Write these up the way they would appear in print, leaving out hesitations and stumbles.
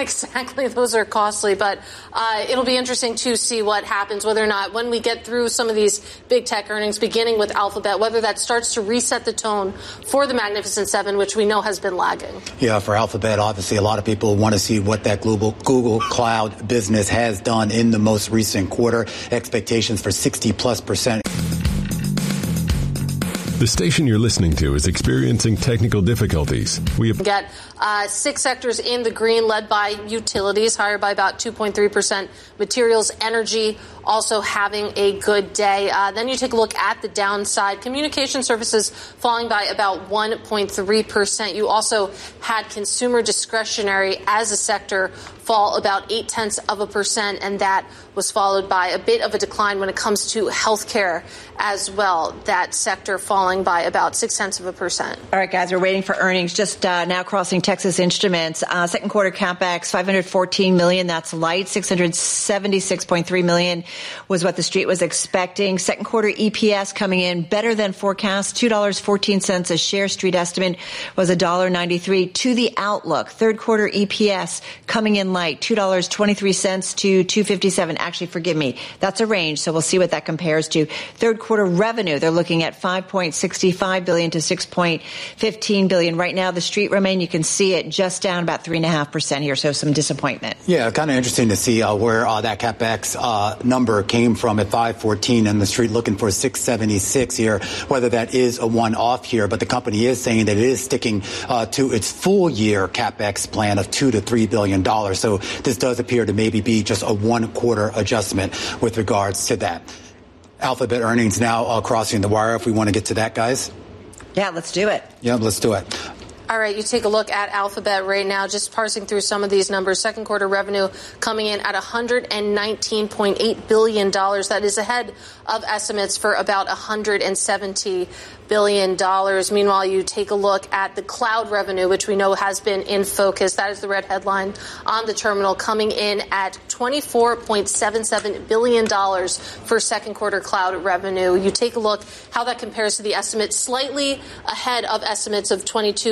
exactly. Those are costly, but it'll be interesting to see what happens, whether or not when we get through some of these big tech earnings, beginning with Alphabet, whether that starts to reset the tone for the Magnificent Seven, which we know has been lagging. Yeah, for Alphabet, obviously a lot of people want to see what that Google Cloud business has done in the most recent quarter. Expectations for 60+%. The station you're listening to is experiencing technical difficulties. We have got 6 sectors in the green, led by utilities, higher by about 2.3%. Materials, energy, also having a good day. Then you take a look at the downside. Communication services falling by about 1.3%. You also had consumer discretionary as a sector fall about 0.8%, and that was followed by a bit of a decline when it comes to healthcare as well. That sector falling by about 0.6%. All right, guys, we're waiting for earnings. Just now crossing Texas Instruments. Second quarter CapEx, $514 million. That's light. $676.3 million was what the street was expecting. Second quarter EPS coming in better than forecast. $2.14 a share. Street estimate was $1.93 to the outlook. Third quarter EPS coming in light, $2.23 to $2.57. Actually, forgive me, that's a range, so we'll see what that compares to. Third quarter revenue, they're looking at $5.65 billion to $6.15 billion. Right now, the street remain, you can see it just down about 3.5% here, so some disappointment. Yeah, kind of interesting to see where that CapEx number came from at 514 and the street looking for 676 here, whether that is a one-off here, but the company is saying that it is sticking to its full year CapEx plan of $2 to $3 billion. So this does appear to maybe be just a one-quarter adjustment with regards to that. Alphabet earnings now crossing the wire. If we want to get to that, guys. Yeah, let's do it. Yeah, let's do it. All right, you take a look at Alphabet right now, just parsing through some of these numbers. Second quarter revenue coming in at $119.8 billion. That is ahead of estimates for about $170 billion. Meanwhile, you take a look at the cloud revenue, which we know has been in focus. That is the red headline on the terminal, coming in at $24.77 billion for second quarter cloud revenue. You take a look how that compares to the estimate, slightly ahead of estimates of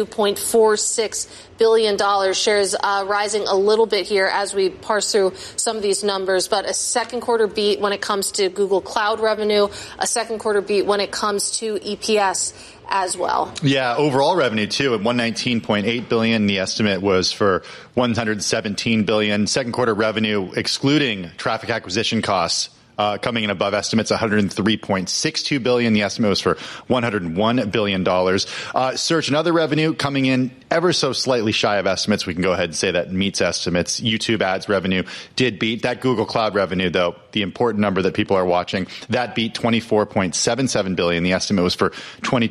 $22.46 billion. Shares rising a little bit here as we parse through some of these numbers, but a second quarter beat when it comes to Google Cloud revenue, a second quarter beat when it comes to EPS as well. Yeah, overall revenue too at $119.8 billion. The estimate was for $117 billion. Second quarter revenue excluding traffic acquisition costs coming in above estimates, $103.62 billion. The estimate was for $101 billion. Search and other revenue coming in ever so slightly shy of estimates. We can go ahead and say that meets estimates. YouTube ads revenue did beat. That Google Cloud revenue, though, the important number that people are watching, that beat $24.77 billion. The estimate was for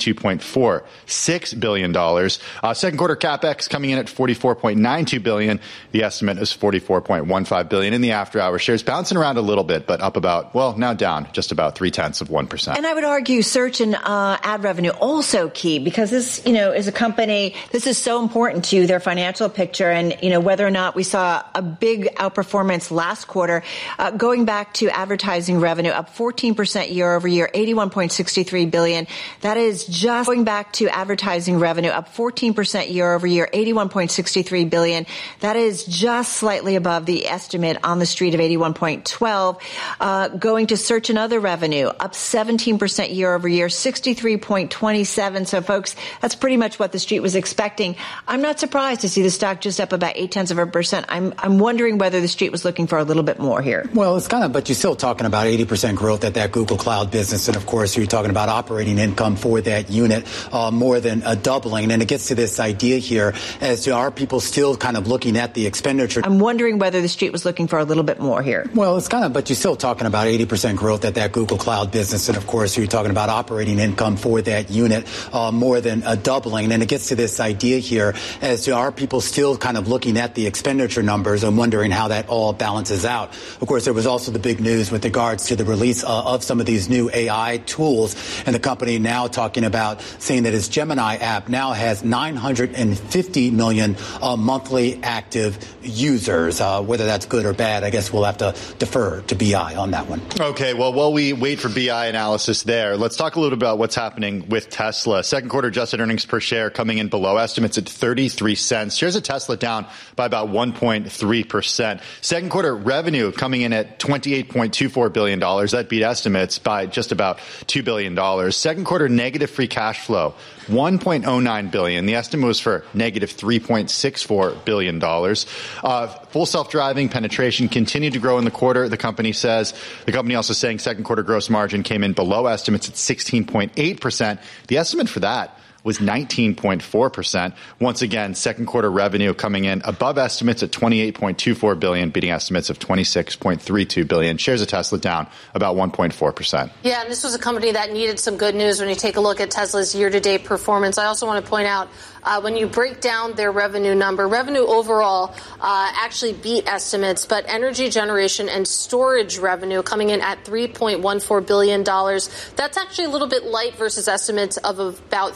$22.46 billion. Second quarter CapEx coming in at $44.92 billion. The estimate is $44.15 billion. In the after hour, shares bouncing around a little bit, but up about, well, now down just about 0.3%. And I would argue search and ad revenue also key, because this, is a company, this is so important to their financial picture. And, whether or not we saw a big outperformance last quarter, going back to advertising revenue up 14% year over year, $81.63 billion. That is just going back to advertising revenue up 14% year over year, $81.63 billion. That is just slightly above the estimate on the street of $81.12. Going to search and other revenue up 17% year over year, $63.27. So folks, that's pretty much what the street was expecting. I'm not surprised to see the stock just up about 0.8%. I'm wondering whether the street was looking for a little bit more here. Well, it's kind of, but you're still talking about 80% growth at that Google Cloud business. And of course, you're talking about operating income for that unit, more than a doubling. And it gets to this idea here as to are people still kind of looking at the expenditure. I'm wondering whether the street was looking for a little bit more here. Well, it's kind of, but you're still talking about 80% growth at that Google Cloud business. And of course, you're talking about operating income for that unit, more than a doubling. And it gets to this idea here as to are people still kind of looking at the expenditure numbers and wondering how that all balances out. Of course, there was also the big news with regards to the release of some of these new AI tools, and the company now talking about saying that its Gemini app now has 950 million monthly active users. Whether that's good or bad, I guess we'll have to defer to BI on that. that one. Okay, well, while we wait for BI analysis there, let's talk a little about what's happening with Tesla. Second quarter adjusted earnings per share coming in below estimates at 33 cents. Shares of Tesla down by about 1.3%. Second quarter revenue coming in at $28.24 billion. That beat estimates by just about $2 billion. Second quarter negative free cash flow, $1.09 billion. The estimate was for negative $3.64 billion. Full self-driving penetration continued to grow in the quarter, the company says. The company also saying second quarter gross margin came in below estimates at 16.8%. The estimate for that was 19.4%. Once again, second quarter revenue coming in above estimates at $28.24 billion, beating estimates of $26.32 billion. Shares of Tesla down about 1.4%. Yeah, and this was a company that needed some good news when you take a look at Tesla's year-to-date performance. I also want to point out, when you break down their revenue number, revenue overall actually beat estimates, but energy generation and storage revenue coming in at $3.14 billion. That's actually a little bit light versus estimates of about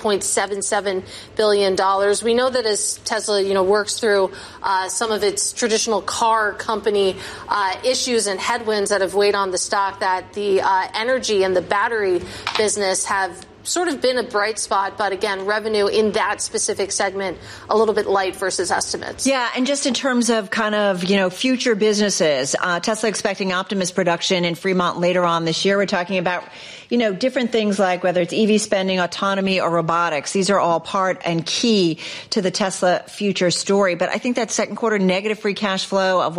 $3.77 billion. We know that as Tesla, works through some of its traditional car company issues and headwinds that have weighed on the stock, that the energy and the battery business have sort of been a bright spot, but again, revenue in that specific segment a little bit light versus estimates. Yeah, and just in terms of future businesses, Tesla expecting Optimus production in Fremont later on this year. We're talking about different things like whether it's EV spending, autonomy, or robotics. These are all part and key to the Tesla future story. But I think that second quarter negative free cash flow of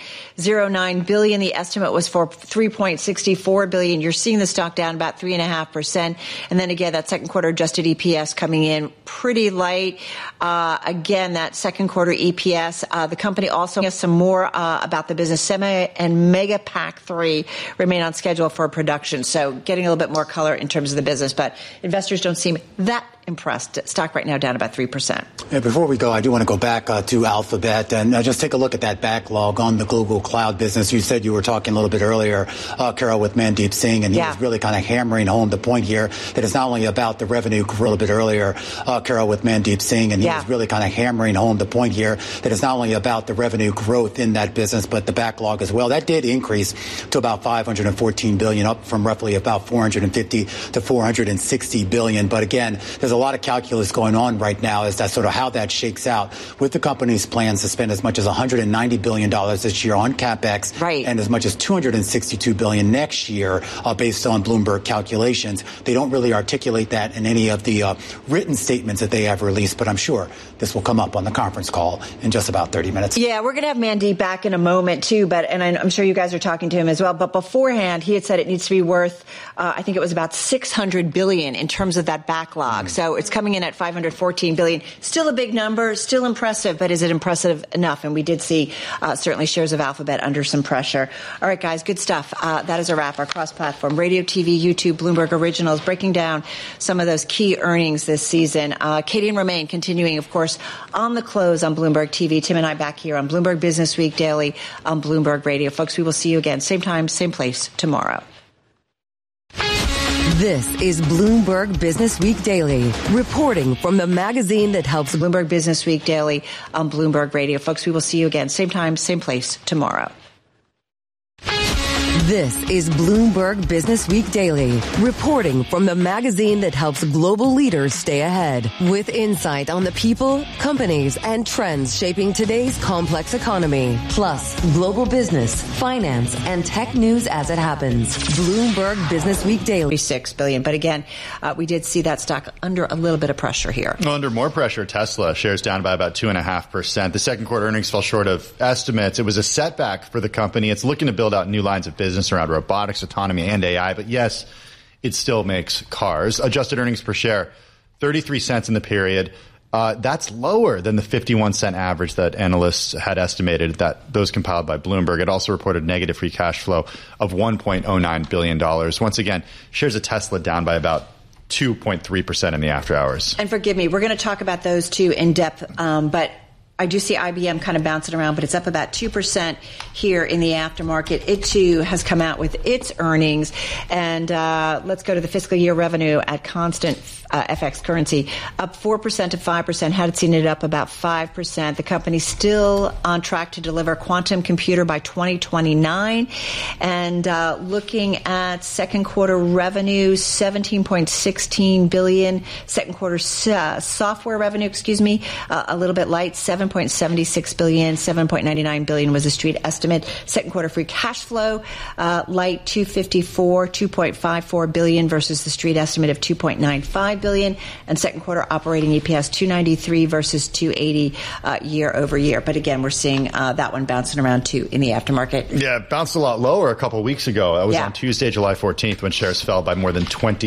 $1.09 billion, the estimate was for $3.64 billion. You're seeing the stock down about 3.5%. And then again, that second quarter adjusted EPS coming in pretty light. Again, that second quarter EPS, the company also has some more about the business. Semi and Mega Pack 3 remain on schedule for production. So getting a little bit more color in terms of the business, but investors don't seem that impressed. Stock right now down about 3%. Yeah, before we go, I do want to go back to Alphabet and just take a look at that backlog on the Google Cloud business. You said you were talking a little bit earlier, Carol, with Mandeep Singh, and he was really kind of hammering home the point here that it's not only about the revenue. A little bit earlier, Carol, with Mandeep Singh, and he was really kind of hammering home the point here that it's not only about the revenue growth in that business, but the backlog as well. That did increase to about $514 billion, up from roughly about $450 to $460 billion. But again, there's a lot of calculus going on right now as to sort of how that shakes out with the company's plans to spend as much as $190 billion this year on CapEx, and as much as $262 billion next year, based on Bloomberg calculations. They don't really articulate that in any of the written statements that they have released, but I'm sure this will come up on the conference call in just about 30 minutes. Yeah, we're going to have Mandeep back in a moment too, and I'm sure you guys are talking to him as well. But beforehand, he had said it needs to be worth, I think it was about $600 billion in terms of that backlog. So it's coming in at $514 billion. Still a big number, still impressive, but is it impressive enough? And we did see certainly shares of Alphabet under some pressure. All right, guys, good stuff. That is a wrap. Our cross-platform, radio, TV, YouTube, Bloomberg Originals, breaking down some of those key earnings this season. Katie and Romaine continuing, of course, on the close on Bloomberg TV. Tim and I back here on Bloomberg Business Week Daily on Bloomberg Radio. Folks, we will see you again, same time, same place tomorrow. This is Bloomberg Business Week Daily, reporting from the magazine that helps Bloomberg Business Week Daily on Bloomberg Radio. Folks, we will see you again, same time, same place tomorrow. This is Bloomberg Business Week Daily, reporting from the magazine that helps global leaders stay ahead, with insight on the people, companies, and trends shaping today's complex economy, plus global business, finance, and tech news as it happens. Bloomberg Business Week Daily. $6 billion. But again, we did see that stock under a little bit of pressure here. Well, under more pressure, Tesla shares down by about 2.5%. The second quarter earnings fell short of estimates. It was a setback for the company. It's looking to build out new lines of business around robotics, autonomy, and AI. But yes, it still makes cars. Adjusted earnings per share, 33 cents in the period. That's lower than the 51-cent average that analysts had estimated, that those compiled by Bloomberg. It also reported negative free cash flow of $1.09 billion. Once again, shares of Tesla down by about 2.3% in the after hours. And forgive me, we're going to talk about those two in depth, but I do see IBM kind of bouncing around, but it's up about 2% here in the aftermarket. It, too, has come out with its earnings. And let's go to the fiscal year revenue at constant FX currency, up 4% to 5%. Had seen it up about 5%. The company's still on track to deliver quantum computer by 2029. And looking at second quarter revenue, $17.16 billion. Second quarter software revenue, a little bit light, $7.76 billion. $7.99 billion was the street estimate. Second quarter free cash flow, light, $2.54 billion versus the street estimate of $2.95 billion. And second quarter operating EPS, $2.93 versus $2.80 year over year. But again, we're seeing that one bouncing around too in the aftermarket. Yeah, it bounced a lot lower a couple of weeks ago. That was on Tuesday, July 14th, when shares fell by more than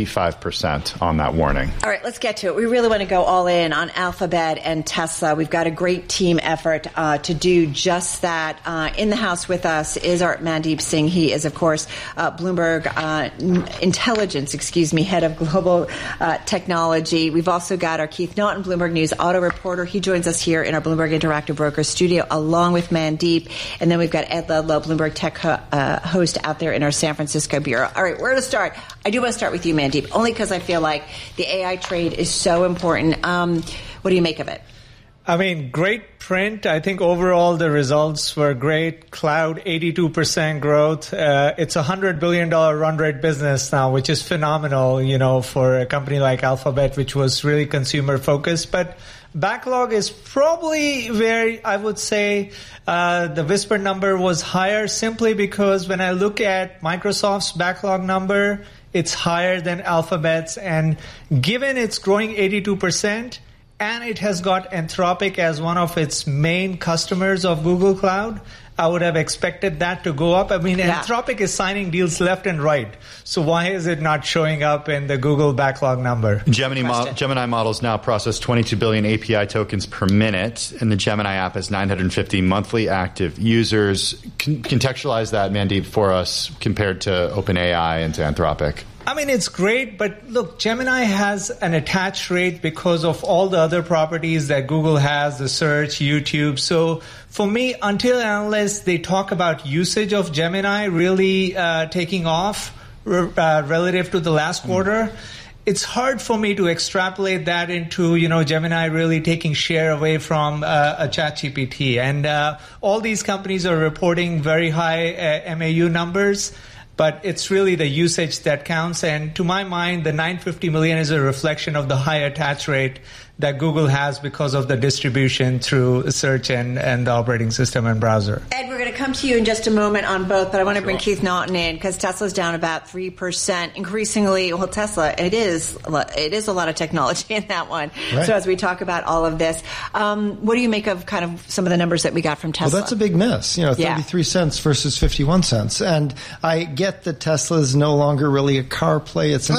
25% on that warning. All right, let's get to it. We really want to go all in on Alphabet and Tesla. We've got a great team effort to do just that. In the house with us is our Mandeep Singh. He is, of course, Bloomberg Intelligence, head of global technology. We've also got our Keith Naughton, Bloomberg News auto reporter. He joins us here in our Bloomberg Interactive Brokers studio, along with Mandeep. And then we've got Ed Ludlow, Bloomberg Tech host out there in our San Francisco bureau. All right, where to start? I do want to start with you, Mandeep, only because I feel like the AI trade is so important. What do you make of it? I mean, great print. I think overall the results were great. Cloud, 82% growth. It's a $100 billion run rate business now, which is phenomenal, for a company like Alphabet, which was really consumer focused. But backlog is probably where I would say the whisper number was higher, simply because when I look at Microsoft's backlog number, it's higher than Alphabet's. And given it's growing 82%, and it has got Anthropic as one of its main customers of Google Cloud, I would have expected that to go up. I mean, Anthropic is signing deals left and right. So why is it not showing up in the Google backlog number? Gemini models now process 22 billion API tokens per minute, and the Gemini app has 950 monthly active users. Contextualize that, Mandeep, for us compared to OpenAI and to Anthropic. I mean, it's great, but look, Gemini has an attach rate because of all the other properties that Google has, the search, YouTube. So for me, until and unless they talk about usage of Gemini really taking off relative to the last quarter, it's hard for me to extrapolate that into, Gemini really taking share away from a ChatGPT. And all these companies are reporting very high MAU numbers. But it's really the usage that counts. And to my mind, the 950 million is a reflection of the high attach rate that Google has because of the distribution through search and the operating system and browser. Ed, we're going to come to you in just a moment on both, but I want to bring Keith Naughton in because Tesla's down about 3%. Increasingly, Tesla, it is a lot of technology in that one. Right. So as we talk about all of this, what do you make of kind of some of the numbers that we got from Tesla? Well, that's a big miss, 33 cents versus 51 cents. And I get that Tesla is no longer really a car play. It's an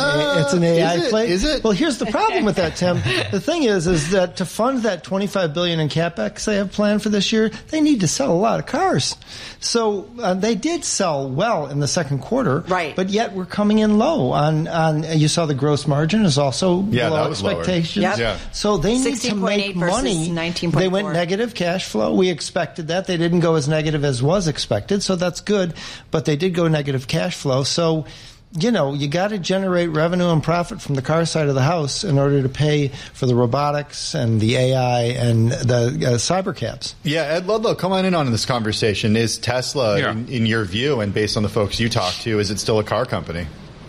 AI play. Is it? Well, here's the problem with that, Tim. The thing is that to fund that $25 billion in capex they have planned for this year, they need to sell a lot of cars. So they did sell well in the second quarter, right? But yet we're coming in low on. You saw the gross margin is also below expectations. Yep. Yeah. So they need to make money. 19.4. They went negative cash flow. We expected that. They didn't go as negative as was expected, so that's good. But they did go negative cash flow. So, you got to generate revenue and profit from the car side of the house in order to pay for the robotics and the AI and the cyber cabs. Yeah, Ed Ludlow, come on in on this conversation. Is Tesla, in your view, and based on the folks you talk to, is it still a car company?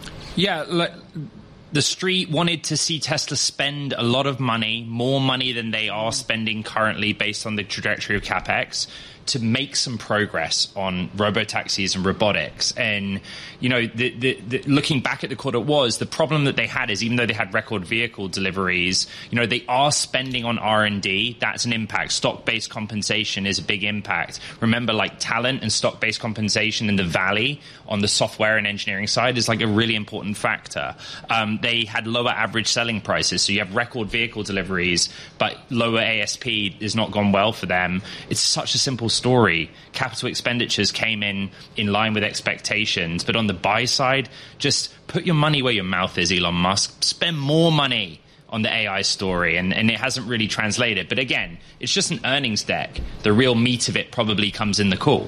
Yeah, the street wanted to see Tesla spend a lot of money, more money than they are spending currently based on the trajectory of CapEx, to make some progress on robotaxis and robotics. And, looking back at the quarter the problem that they had is even though they had record vehicle deliveries, they are spending on R&D. That's an impact. Stock-based compensation is a big impact. Remember, talent and stock-based compensation in the Valley on the software and engineering side is a really important factor. They had lower average selling prices. So you have record vehicle deliveries, but lower ASP has not gone well for them. It's such a simple story. Capital expenditures came in line with expectations, but on the buy side, just put your money where your mouth is, Elon Musk. Spend more money on the AI story, and it hasn't really translated. But again, it's just an earnings deck. The real meat of it probably comes in the call.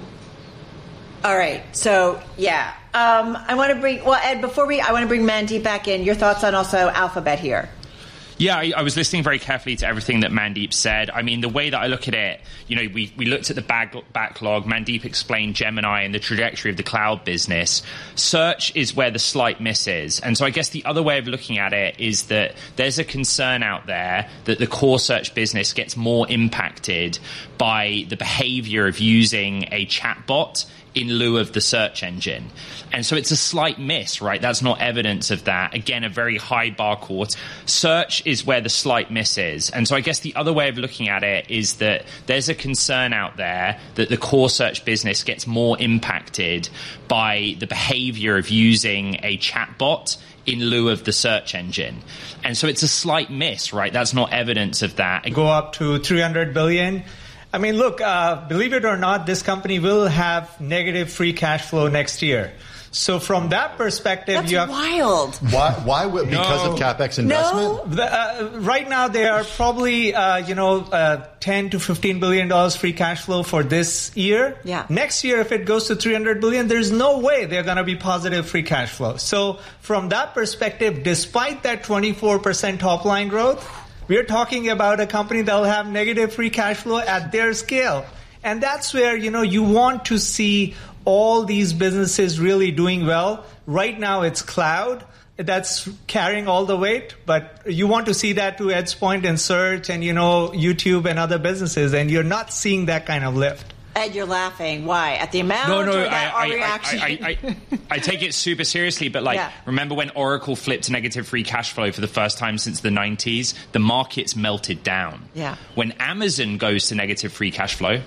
All right. So, I want to bring, Ed, I want to bring Mandeep back in. Your thoughts on also Alphabet here. Yeah, I was listening very carefully to everything that Mandeep said. I mean, the way that I look at it, we looked at the backlog. Mandeep explained Gemini and the trajectory of the cloud business. Search is where the slight miss is. And so I guess the other way of looking at it is that there's a concern out there that the core search business gets more impacted by the behavior of using a chatbot in lieu of the search engine. And so it's a slight miss, right? That's not evidence of that. Again, a very high bar quarter. Search is where the slight miss is. And so I guess the other way of looking at it is that there's a concern out there that the core search business gets more impacted by the behavior of using a chatbot in lieu of the search engine. And so it's a slight miss, right? That's not evidence of that. Go up to 300 billion. I mean, look, believe it or not, this company will have negative free cash flow next year. So from that perspective, that's wild. Why? Because of CapEx investment? No. Right now, they are probably, $10 to $15 billion free cash flow for this year. Yeah. Next year, if it goes to $300 billion, there's no way they're going to be positive free cash flow. So from that perspective, despite that 24% top line growth, we're talking about a company that will have negative free cash flow at their scale. And that's where, you want to see all these businesses really doing well. Right now, it's cloud that's carrying all the weight. But you want to see that, to Ed's point, in search and, YouTube and other businesses. And you're not seeing that kind of lift. Ed, you're laughing. Why? At the amount? No, or our reaction? I take it super seriously, but remember when Oracle flipped negative free cash flow for the first time since the 90s? The markets melted down. Yeah. When Amazon goes to negative free cash flow,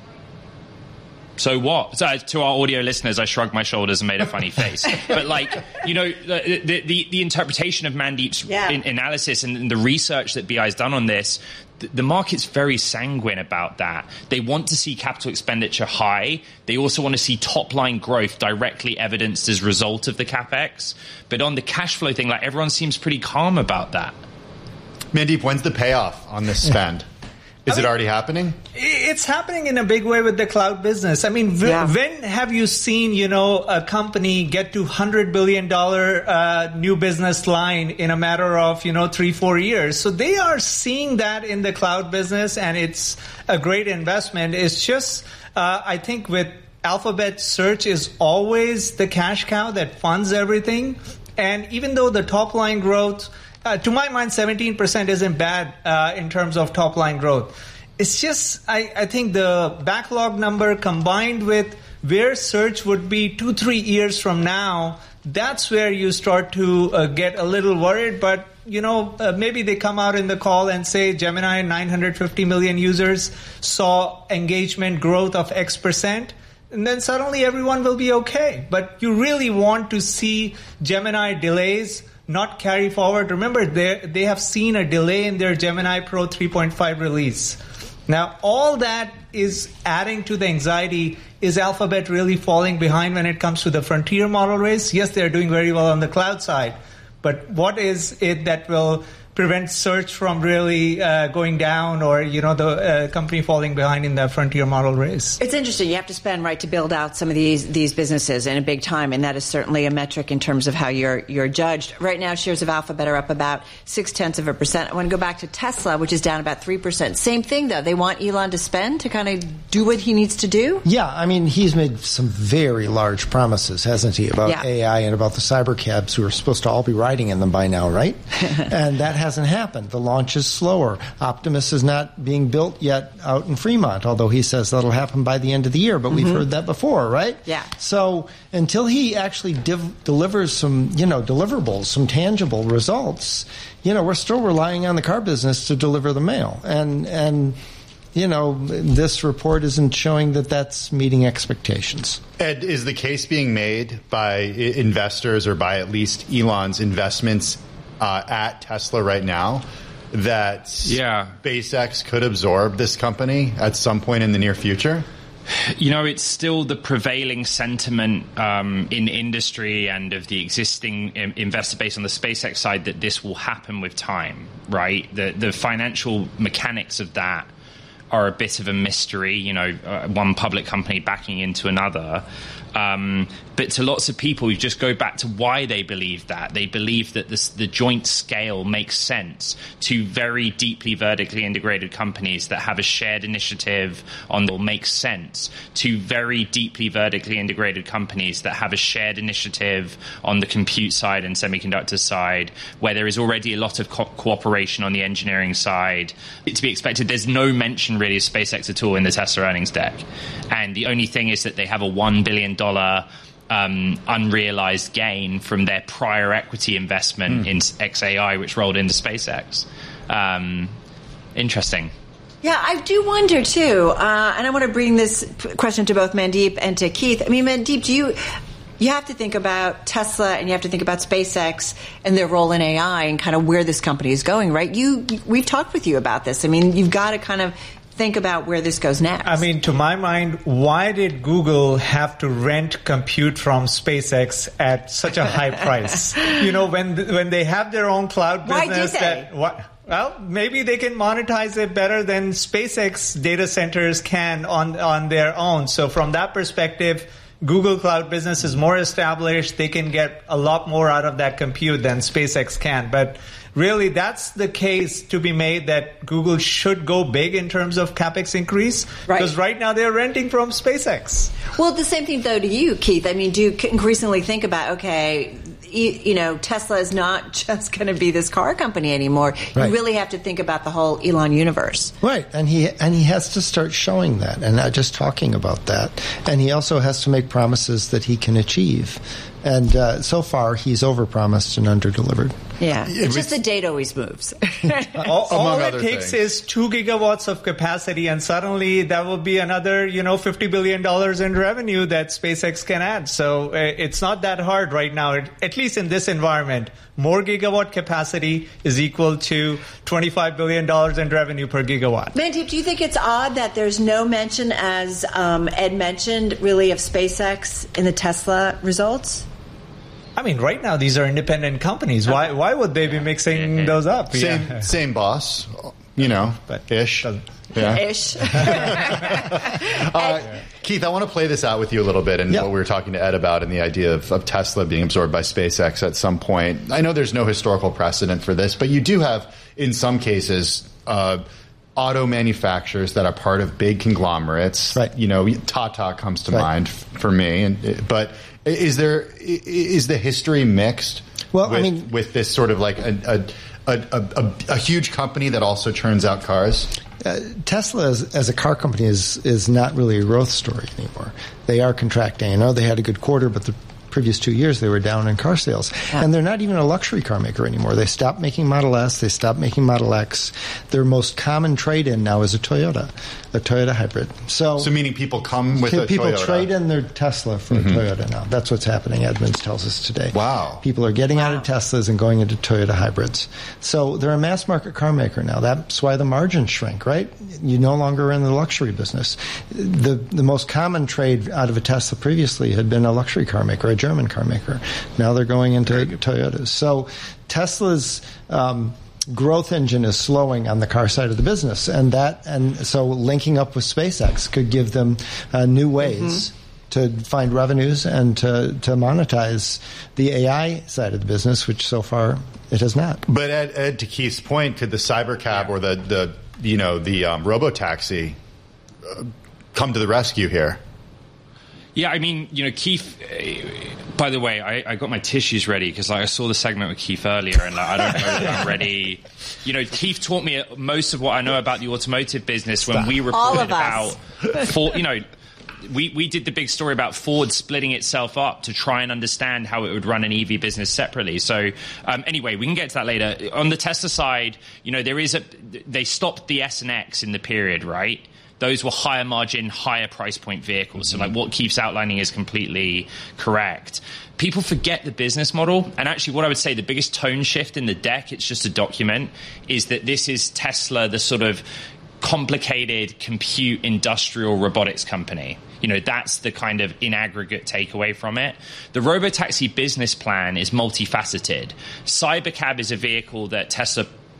so what? So to our audio listeners, I shrugged my shoulders and made a funny face. But the interpretation of Mandeep's analysis and the research that BI has done on this, the market's very sanguine about that. They want to see capital expenditure high. They also want to see top-line growth directly evidenced as a result of the CapEx. But on the cash flow thing, everyone seems pretty calm about that. Mandeep, when's the payoff on this spend? Is it already happening? It's happening in a big way with the cloud business. I mean, when have you seen, a company get to $100 billion new business line in a matter of, 3-4 years? So they are seeing that in the cloud business, and it's a great investment. It's just, I think with Alphabet, search is always the cash cow that funds everything. And even though the top line growth, to my mind, 17% isn't bad in terms of top-line growth. It's just, I think the backlog number combined with where search would be 2-3 years from now, that's where you start to get a little worried. But, maybe they come out in the call and say Gemini, 950 million users, saw engagement growth of X%. And then suddenly everyone will be okay. But you really want to see Gemini delays not carry forward. Remember, they have seen a delay in their Gemini Pro 3.5 release. Now, all that is adding to the anxiety. Is Alphabet really falling behind when it comes to the frontier model race? Yes, they're doing very well on the cloud side. But what is it that will prevent search from really going down, or the company falling behind in the frontier model race? It's interesting. You have to spend to build out some of these businesses in a big time, and that is certainly a metric in terms of how you're judged. Right now, shares of Alphabet are up about 0.6%. I want to go back to Tesla, which is down about 3%. Same thing, though. They want Elon to spend to kind of do what he needs to do. Yeah, I mean, he's made some very large promises, hasn't he, about AI and about the cyber cabs who are supposed to all be riding in them by now, right? And that hasn't happened. The launch is slower. Optimus is not being built yet out in Fremont, although he says that'll happen by the end of the year. But we've heard that before, right? Yeah. So until he actually delivers some, deliverables, some tangible results, we're still relying on the car business to deliver the mail. And this report isn't showing that that's meeting expectations. Ed, is the case being made by investors, or by at least Elon's investments at Tesla right now, that SpaceX could absorb this company at some point in the near future? It's still the prevailing sentiment in industry and of the existing investor base on the SpaceX side that this will happen with time, right? The financial mechanics of that are a bit of a mystery, one public company backing into another. But to lots of people, you just go back to why they believe that. They believe that the joint scale makes sense to very deeply vertically integrated companies that have a shared initiative on will make sense to very deeply vertically integrated companies that have a shared initiative on the compute side and semiconductor side, where there is already a lot of cooperation on the engineering side. To be expected, there's no mention really of SpaceX at all in the Tesla earnings deck. And the only thing is that they have a $1 billion unrealized gain from their prior equity investment in xAI, which rolled into SpaceX. Interesting. Yeah, I do wonder too, and I want to bring this question to both Mandeep and to Keith. I mean, Mandeep, you have to think about Tesla and you have to think about SpaceX and their role in AI and kind of where this company is going, right? We've talked with you about this. I mean, you've got to kind of think about where this goes next. I mean, to my mind, why did Google have to rent compute from SpaceX at such a high price? When they have their own cloud business, well, maybe they can monetize it better than SpaceX data centers can on their own. So from that perspective, Google Cloud business is more established. They can get a lot more out of that compute than SpaceX can. But really, that's the case to be made that Google should go big in terms of CapEx increase. Right. Because right now they're renting from SpaceX. Well, the same thing, though, to you, Keith. I mean, do you increasingly think about, okay, Tesla is not just going to be this car company anymore. Right. You really have to think about the whole Elon universe. Right, and he has to start showing that and not just talking about that. And he also has to make promises that he can achieve. And so far, he's overpromised and underdelivered. Yeah, it's just the date always moves. all it takes is 2 gigawatts of capacity, and suddenly that will be another, $50 billion in revenue that SpaceX can add. So it's not that hard right now, at least in this environment. More gigawatt capacity is equal to $25 billion in revenue per gigawatt. Mandeep, do you think it's odd that there's no mention, as Ed mentioned, really of SpaceX in the Tesla results? I mean, right now, these are independent companies. Why would they be mixing those up? Same boss, but ish. Yeah. Ish. Keith, I want to play this out with you a little bit and what we were talking to Ed about and the idea of Tesla being absorbed by SpaceX at some point. I know there's no historical precedent for this, but you do have, in some cases, auto manufacturers that are part of big conglomerates. Right. Tata comes to mind for me. But is the history mixed? Well, with this sort of like a huge company that also churns out cars? Tesla as a car company is not really a growth story anymore. They are contracting. I know they had a good quarter, but the previous 2 years they were down in car sales. Yeah. And they're not even a luxury car maker anymore. They stopped making Model S. They stopped making Model X. Their most common trade-in now is a Toyota hybrid. So meaning people come with a Toyota? People trade in their Tesla for a Toyota now. That's what's happening, Edmunds tells us today. Wow. People are getting out of Teslas and going into Toyota hybrids. So they're a mass market car maker now. That's why the margins shrink, right? You no longer are in the luxury business. The most common trade out of a Tesla previously had been a luxury car maker, a German car maker. Now they're going into Toyotas. So Tesla's growth engine is slowing on the car side of the business, and so linking up with SpaceX could give them new ways to find revenues and to monetize the AI side of the business, which so far it has not. But Ed, to Keith's point, could the Cybercab or the robotaxi come to the rescue here? Yeah, I mean, Keith, by the way, I got my tissues ready because I saw the segment with Keith earlier and I don't know that I'm ready. Keith taught me most of what I know about the automotive business when we reported about Ford. We did the big story about Ford splitting itself up to try and understand how it would run an EV business separately. So anyway, we can get to that later. On the Tesla side, they stopped the S and X in the period, right? Those were higher margin, higher price point vehicles. So what Keith's outlining is completely correct. People forget the business model. And actually what I would say the biggest tone shift in the deck, it's just a document, is that this is Tesla, the sort of complicated compute industrial robotics company. That's the kind of in aggregate takeaway from it. The robotaxi business plan is multifaceted. Cybercab is a vehicle that Tesla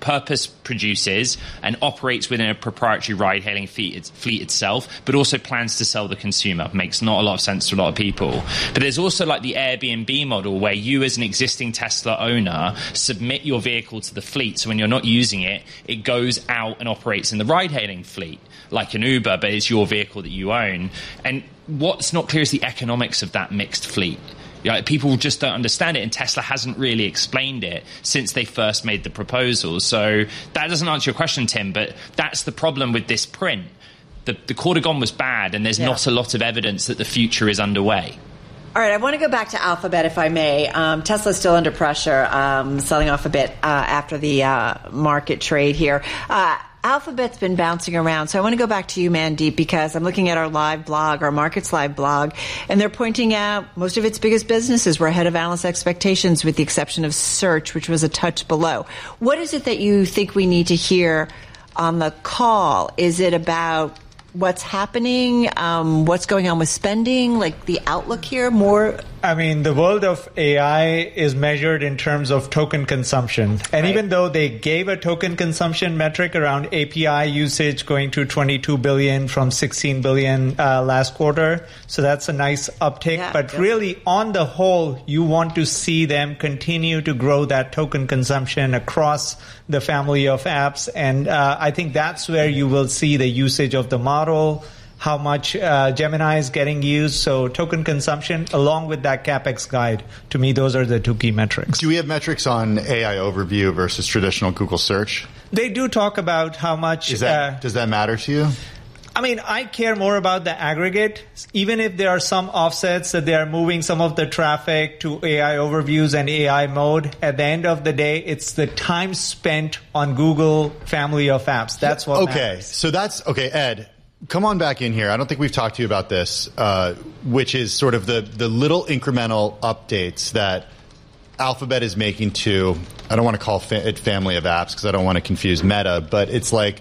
purpose produces and operates within a proprietary ride-hailing fleet itself, but also plans to sell the consumer. Makes not a lot of sense to a lot of people. But there's also like the Airbnb model where you as an existing Tesla owner submit your vehicle to the fleet. So when you're not using it, it goes out and operates in the ride-hailing fleet, like an Uber, but it's your vehicle that you own. And what's not clear is the economics of that mixed fleet. People just don't understand it, and Tesla hasn't really explained it since they first made the proposal. So that doesn't answer your question, Tim, but that's the problem with this print. The quarter gone was bad, and there's not a lot of evidence that the future is underway. All right, I want to go back to Alphabet, if I may. Tesla's still under pressure, selling off a bit after the market trade here. Alphabet's been bouncing around. So I want to go back to you, Mandeep, because I'm looking at our live blog, our Markets Live blog, and they're pointing out most of its biggest businesses were ahead of analyst expectations with the exception of search, which was a touch below. What is it that you think we need to hear on the call? Is it about what's happening, what's going on with spending, like the outlook here more? I mean, the world of AI is measured in terms of token consumption. And even though they gave a token consumption metric around API usage going to 22 billion from 16 billion last quarter, so that's a nice uptick. But really, on the whole, you want to see them continue to grow that token consumption across the family of apps. And I think that's where you will see the usage of the model, how much Gemini is getting used. So token consumption along with that CapEx guide, to me, those are the two key metrics. Do we have metrics on AI overview versus traditional Google search? They do talk about how much. Does that matter to you? I mean, I care more about the aggregate, even if there are some offsets that they are moving some of the traffic to AI overviews and AI mode. At the end of the day, it's the time spent on Google family of apps. That's what matters. So that's, okay, Ed, come on back in here. I don't think we've talked to you about this, which is sort of the little incremental updates that Alphabet is making to, I don't want to call it family of apps because I don't want to confuse Meta, but it's like,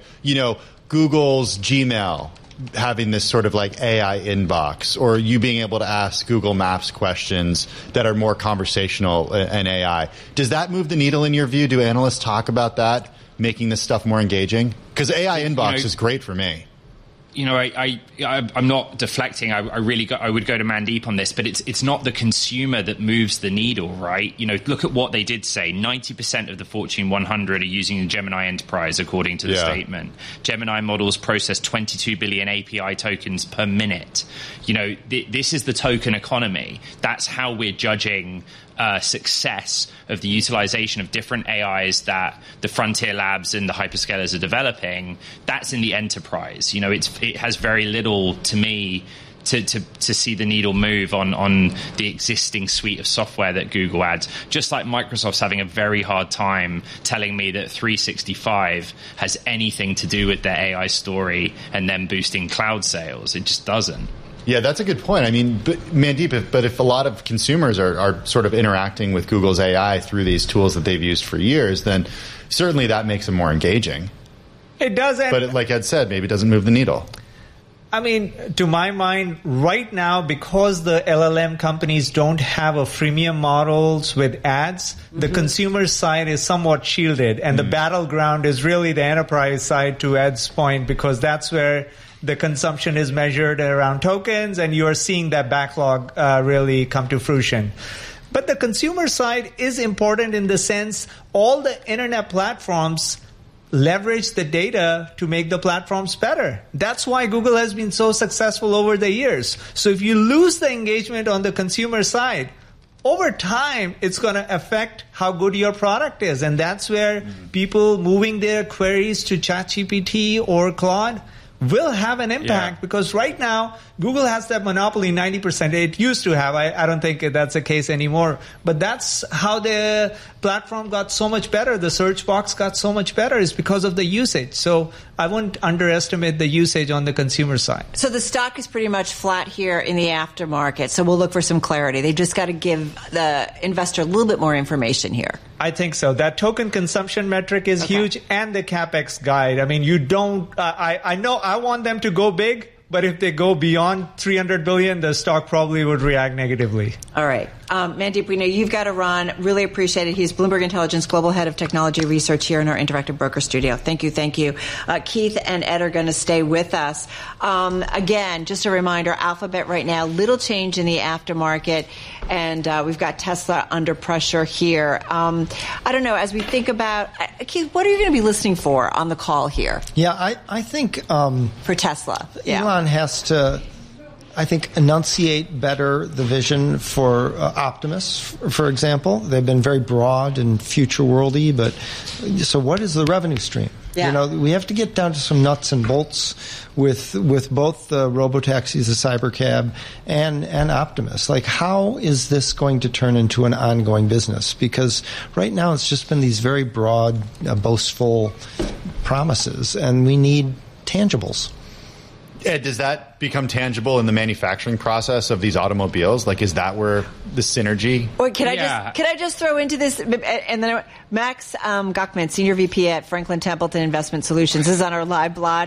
Google's Gmail having this sort of like AI inbox, or you being able to ask Google Maps questions that are more conversational and AI. Does that move the needle in your view? Do analysts talk about that, making this stuff more engaging? Because AI inbox is great for me. I'm not deflecting. I would go to Mandeep on this, but it's not the consumer that moves the needle, right? Look at what they did say. 90% of the Fortune 100 are using the Gemini Enterprise, according to the statement. Gemini models process 22 billion API tokens per minute. This is the token economy. That's how we're judging success of the utilization of different AIs that the frontier labs and the hyperscalers are developing. That's in the enterprise. It has very little, to me, to see the needle move on the existing suite of software that Google adds. Just like Microsoft's having a very hard time telling me that 365 has anything to do with their AI story and then boosting cloud sales. It just doesn't. Yeah, that's a good point. I mean, Mandeep, if a lot of consumers are sort of interacting with Google's AI through these tools that they've used for years, then certainly that makes them more engaging. It doesn't. But like Ed said, maybe it doesn't move the needle. I mean, to my mind, right now, because the LLM companies don't have a freemium models with ads, the consumer side is somewhat shielded. And the battleground is really the enterprise side, to Ed's point, because that's where the consumption is measured around tokens, and you are seeing that backlog really come to fruition. But the consumer side is important in the sense all the internet platforms leverage the data to make the platforms better. That's why Google has been so successful over the years. So if you lose the engagement on the consumer side, over time, it's going to affect how good your product is. And that's where people moving their queries to ChatGPT or Claude will have an impact, because right now Google has that monopoly 90%. It used to have. I don't think that's the case anymore. But that's how the platform got so much better. The search box got so much better is because of the usage. So I wouldn't underestimate the usage on the consumer side. So the stock is pretty much flat here in the aftermarket. So we'll look for some clarity. They just got to give the investor a little bit more information here. I think so. That token consumption metric is huge, and the CapEx guide. I mean, you don't. I know I want them to go big, But if they go beyond $300 billion, the stock probably would react negatively. All right. Mandeep, we know you've got to run. Really appreciate it. He's Bloomberg Intelligence Global Head of Technology Research here in our Interactive Broker Studio. Thank you. Keith and Ed are going to stay with us. Again, just a reminder, Alphabet right now, little change in the aftermarket, and we've got Tesla under pressure here. I don't know, as we think about, Keith, what are you going to be listening for on the call here? Yeah, I think for Tesla. Elon has to, I think, enunciate better the vision for Optimus, for example. They've been very broad and future worldy, but so what is the revenue stream? Yeah. We have to get down to some nuts and bolts with both the robotaxis, the Cybercab, and Optimus. Like, how is this going to turn into an ongoing business? Because right now it's just been these very broad, boastful promises, and we need tangibles. Ed, does that become tangible in the manufacturing process of these automobiles? Like, is that where the synergy? Wait, can I just throw into this? And then Max Guckman, Senior VP at Franklin Templeton Investment Solutions, this is on our live blog.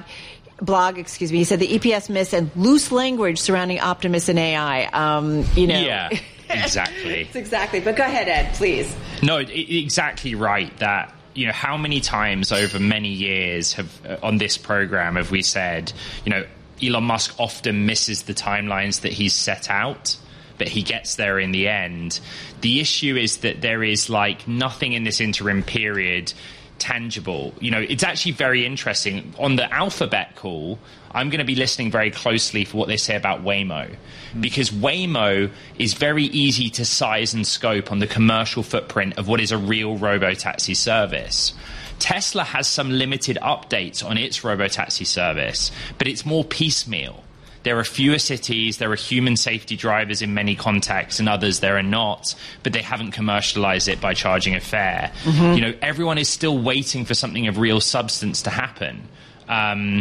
He said the EPS miss and loose language surrounding Optimus and AI. Yeah, exactly. It's exactly. But go ahead, Ed, please. No, exactly right. That. How many times over many years on this program have we said, Elon Musk often misses the timelines that he's set out, but he gets there in the end. The issue is that there is nothing in this interim period tangible. It's actually very interesting. On the Alphabet call, I'm going to be listening very closely for what they say about Waymo, because Waymo is very easy to size and scope on the commercial footprint of what is a real robotaxi service. Tesla has some limited updates on its robotaxi service, but it's more piecemeal. There are fewer cities, there are human safety drivers in many contexts, and others there are not, but they haven't commercialized it by charging a fare. Mm-hmm. Everyone is still waiting for something of real substance to happen. And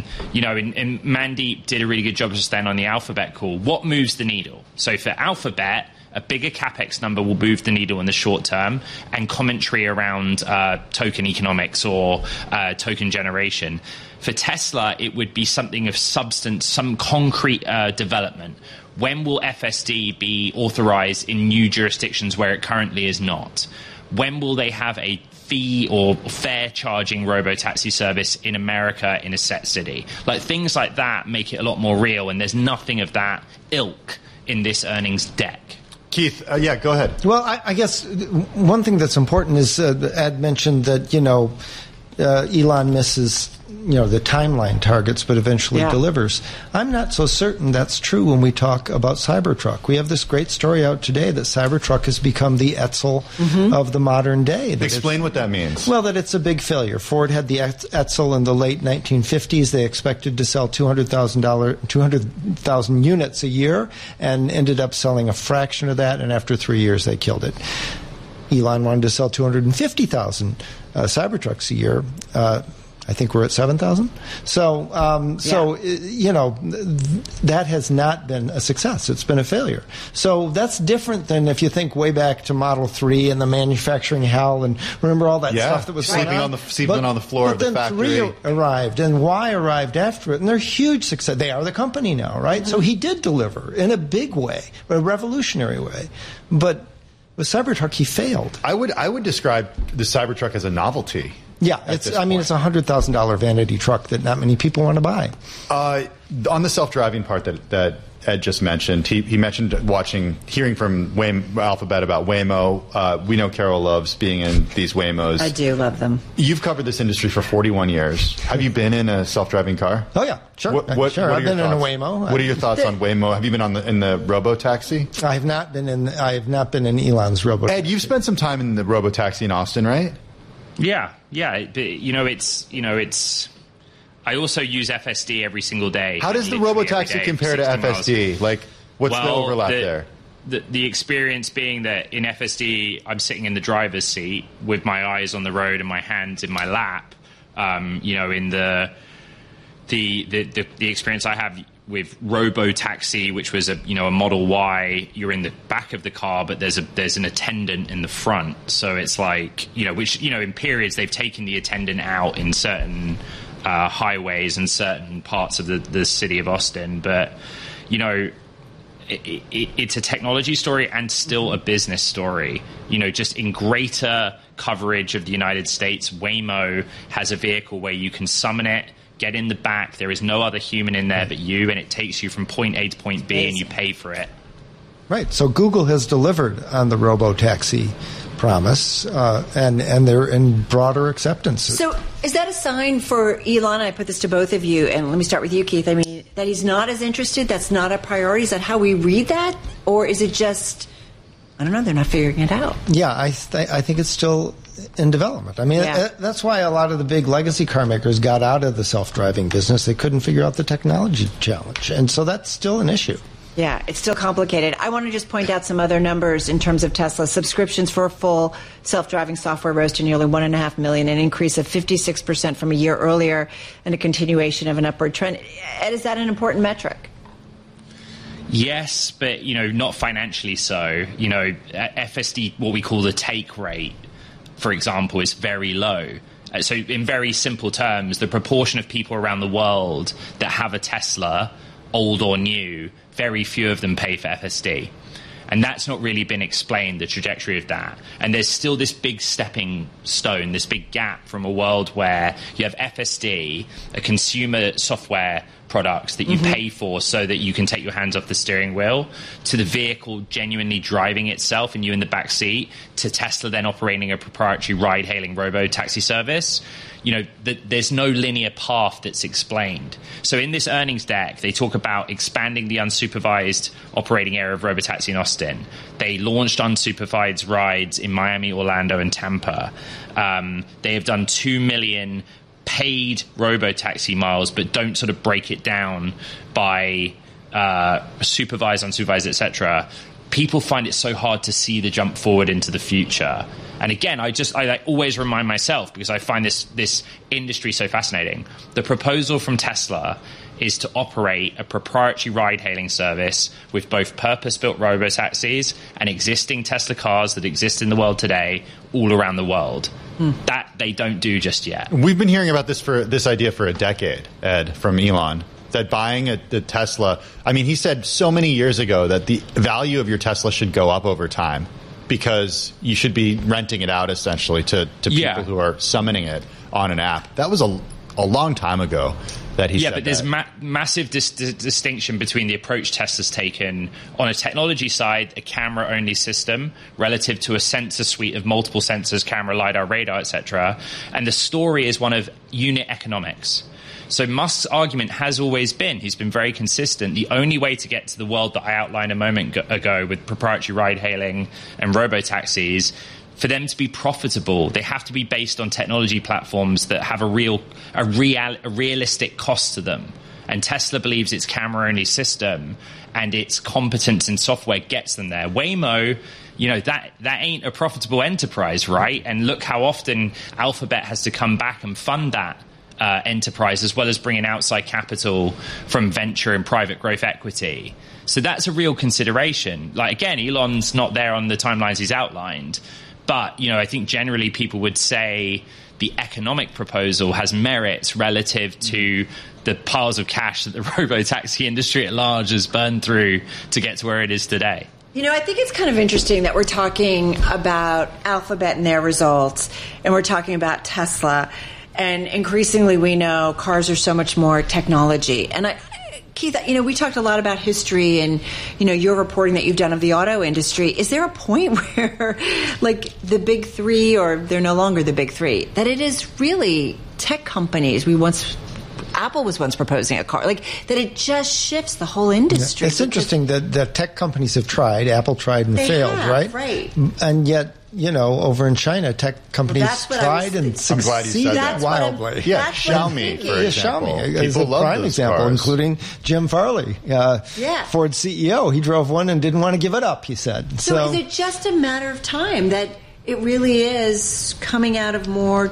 Mandeep did a really good job of staying on the Alphabet call. What moves the needle? So for Alphabet, a bigger capex number will move the needle in the short term, and commentary around token economics or token generation. For Tesla, it would be something of substance, some concrete development. When will FSD be authorized in new jurisdictions where it currently is not? When will they have a fee or fare charging robotaxi service in America in a set city? Things like that make it a lot more real, and there's nothing of that ilk in this earnings deck. Keith, go ahead. Well, I guess one thing that's important is Ed mentioned that, Elon misses, the timeline targets, but eventually delivers. I'm not so certain that's true when we talk about Cybertruck. We have this great story out today that Cybertruck has become the Edsel of the modern day. Explain what that means. Well, that it's a big failure. Ford had the Edsel in the late 1950s. They expected to sell 200,000 units a year and ended up selling a fraction of that, and after 3 years they killed it. Elon wanted to sell 250,000 Cybertrucks a year. I think we're at 7,000. So, that has not been a success. It's been a failure. So that's different than if you think way back to Model 3 and the manufacturing hell, and remember all that stuff that was sleeping on the floor of the factory. But then 3 arrived, and Y arrived after it, and they're huge success. They are the company now, right? Mm-hmm. So he did deliver in a big way, a revolutionary way. But with Cybertruck, he failed. I would describe the Cybertruck as a novelty. Yeah, it's a $100,000 vanity truck that not many people want to buy. On the self-driving part that Ed just mentioned, he mentioned hearing from Alphabet about Waymo. We know Carol loves being in these Waymos. I do love them. You've covered this industry for 41 years. Have you been in a self-driving car? Oh yeah, sure. I've been in a Waymo. What are your thoughts on Waymo? Have you been in the robotaxi? I have not been in Elon's robotaxi. Ed, you've spent some time in the robotaxi in Austin, right? Yeah. It's. I also use FSD every single day. How does the robotaxi compare to FSD? What's the overlap there? The experience being that in FSD, I'm sitting in the driver's seat with my eyes on the road and my hands in my lap. In the experience I have with Robotaxi, which was a Model Y, you're in the back of the car, but there's an attendant in the front. So it's in periods they've taken the attendant out in certain highways and certain parts of the city of Austin. But, you know, it's a technology story and still a business story. You know, just in greater coverage of the United States, Waymo has a vehicle where you can summon it, get in the back. There is no other human in there but you, and it takes you from point A to point B, and you pay for it. Right. So Google has delivered on the robo-taxi promise, and they're in broader acceptance. So is that a sign for Elon? I put this to both of you, and let me start with you, Keith. I mean, that he's not as interested, that's not a priority. Is that how we read that? Or is it just, I don't know, they're not figuring it out? Yeah, I think it's still in development. I mean, that's why a lot of the big legacy car makers got out of the self-driving business. They couldn't figure out the technology challenge. And so that's still an issue. Yeah, it's still complicated. I want to just point out some other numbers in terms of Tesla. Subscriptions for full self-driving software rose to nearly 1.5 million, an increase of 56% from a year earlier, and a continuation of an upward trend. Ed, is that an important metric? Yes, but, you know, not financially so. You know, FSD, what we call the take rate, for example, is very low. So in very simple terms, the proportion of people around the world that have a Tesla, old or new, very few of them pay for FSD. And that's not really been explained, the trajectory of that. And there's still this big stepping stone, this big gap from a world where you have FSD, a consumer software product that you pay for so that you can take your hands off the steering wheel, to the vehicle genuinely driving itself and you in the back seat, to Tesla then operating a proprietary ride-hailing robo-taxi service. You know, there's no linear path that's explained. So in this earnings deck, they talk about expanding the unsupervised operating area of robotaxi in Austin. They launched unsupervised rides in Miami, Orlando, and Tampa. They have done 2 million paid robotaxi miles, but don't sort of break it down by supervised, unsupervised, etc. People find it so hard to see the jump forward into the future. And again, I always remind myself, because I find this industry so fascinating. The proposal from Tesla is to operate a proprietary ride-hailing service with both purpose-built robotaxis and existing Tesla cars that exist in the world today all around the world. That they don't do just yet. We've been hearing about this idea for a decade, Ed, from Elon, that buying the Tesla, I mean, he said so many years ago that the value of your Tesla should go up over time because you should be renting it out essentially to people who are summoning it on an app. That was a long time ago that he said that. Yeah, but there's massive distinction between the approach Tesla's taken on a technology side, a camera-only system, relative to a sensor suite of multiple sensors, camera, LiDAR, radar, etc. And the story is one of unit economics. So Musk's argument has always been, he's been very consistent, the only way to get to the world that I outlined a moment ago with proprietary ride-hailing and robo-taxis, for them to be profitable, they have to be based on technology platforms that have a realistic cost to them. And Tesla believes its camera-only system and its competence in software gets them there. Waymo, you know, that ain't a profitable enterprise, right? And look how often Alphabet has to come back and fund that enterprise, as well as bringing outside capital from venture and private growth equity. So that's a real consideration. Like, again, Elon's not there on the timelines he's outlined. But, you know, I think generally people would say the economic proposal has merits relative to the piles of cash that the robo-taxi industry at large has burned through to get to where it is today. You know, I think it's kind of interesting that we're talking about Alphabet and their results, and we're talking about Tesla. And increasingly we know cars are so much more technology. And Keith, you know, we talked a lot about history and, you know, your reporting that you've done of the auto industry. Is there a point where, like, the big three, or they're no longer the big three, that it is really tech companies? Apple was once proposing a car, like, that it just shifts the whole industry. It's interesting that tech companies have tried. Apple tried and failed, right? Right. And yet, you know, over in China, tech companies tried and succeeded wildly. Yeah, Xiaomi, for example. Xiaomi is a prime example, including Jim Farley, Ford CEO. He drove one and didn't want to give it up, he said. So is it just a matter of time that it really is coming out of more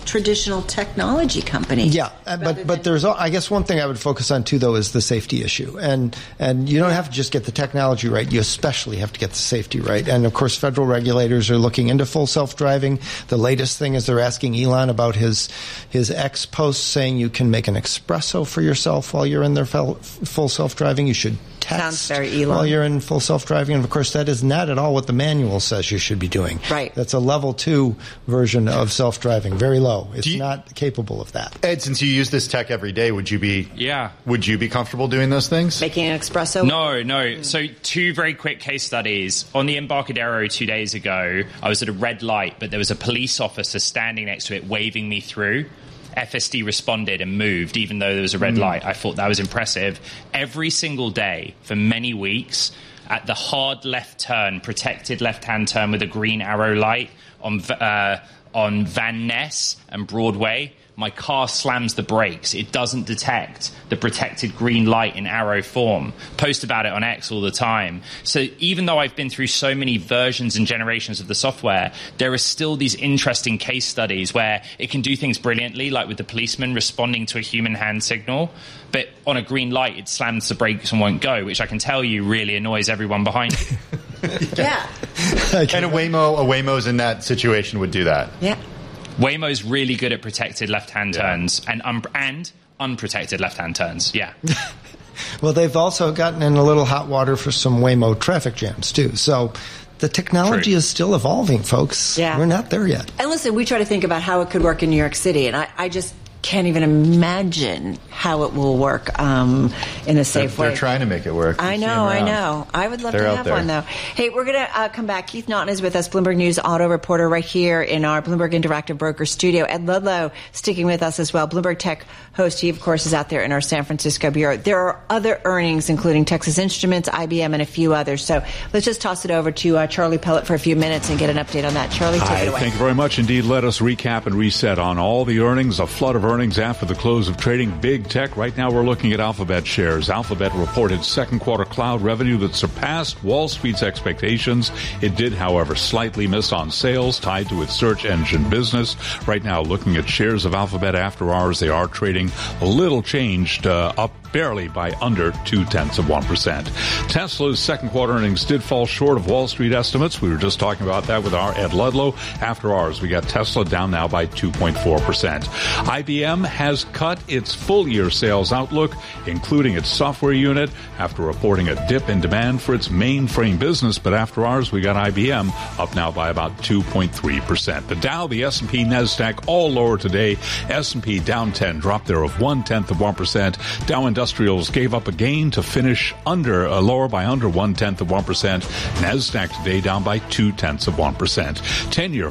traditional technology company. Yeah, but there's, I guess one thing I would focus on too, though, is the safety issue. And you don't have to just get the technology right. You especially have to get the safety right. And of course, federal regulators are looking into full self-driving. The latest thing is they're asking Elon about his X post saying you can make an espresso for yourself while you're in their full self-driving. You should text while you're in full self-driving. And of course, that is not at all what the manual says you should be doing. Right. That's a level 2 version of self-driving, very low. It's not capable of that. Ed, since you use this tech every day, would you be comfortable doing those things? Making an espresso? No. So 2 very quick case studies. On the Embarcadero 2 days ago, I was at a red light, but there was a police officer standing next to it waving me through. FSD responded and moved, even though there was a red light. I thought that was impressive. Every single day for many weeks, at the hard left turn, protected left-hand turn with a green arrow light on Van Ness and Broadway, my car slams the brakes. It doesn't detect the protected green light in arrow form. Post about it on X all the time. So even though I've been through so many versions and generations of the software, there are still these interesting case studies where it can do things brilliantly, like with the policeman responding to a human hand signal. But on a green light, it slams the brakes and won't go, which I can tell you really annoys everyone behind you. Yeah. And a Waymo's in that situation would do that. Yeah. Waymo's really good at protected left-hand turns and unprotected left-hand turns. Yeah. Well, they've also gotten in a little hot water for some Waymo traffic jams, too. So the technology is still evolving, folks. Yeah. We're not there yet. And listen, we try to think about how it could work in New York City, and I just can't even imagine how it will work in a safe way. They're trying to make it work. I know. I would love to have one, though. Hey, we're going to come back. Keith Naughton is with us, Bloomberg News auto reporter right here in our Bloomberg Interactive Broker studio. Ed Ludlow sticking with us as well, Bloomberg Tech host. He, of course, is out there in our San Francisco bureau. There are other earnings, including Texas Instruments, IBM, and a few others. So let's just toss it over to Charlie Pellet for a few minutes and get an update on that. Charlie, take it away. Thank you very much indeed. Let us recap and reset on all the earnings, a flood of earnings after the close of trading. Big tech. Right now we're looking at Alphabet shares. Alphabet reported second quarter cloud revenue that surpassed Wall Street's expectations. It did, however, slightly miss on sales tied to its search engine business. Right now, looking at shares of Alphabet after hours, they are trading a little changed, up barely by under 0.2%. Tesla's second quarter earnings did fall short of Wall Street estimates. We were just talking about that with our Ed Ludlow. After hours, we got Tesla down now by 2.4%. IBM has cut its full-year sales outlook, including its software unit, after reporting a dip in demand for its mainframe business. But after hours, we got IBM up now by about 2.3%. The Dow, the S&P, NASDAQ all lower today. S&P down 10, dropped there of 0.1%. Dow Industrials gave up a gain to finish lower by under 0.1%. NASDAQ today down by 0.2%. 10-year